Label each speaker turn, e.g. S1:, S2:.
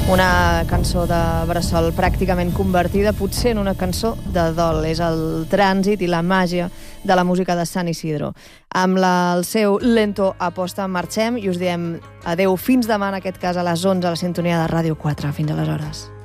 S1: Una cançó de bressol pràcticament convertida potser en una cançó de dol. És el trànsit i la màgia de la música de San Isidro. Amb el seu Lento Aposta marxem i us diem adeu fins demà, en aquest cas a les 11, a la sintonia de Ràdio 4. Fins aleshores.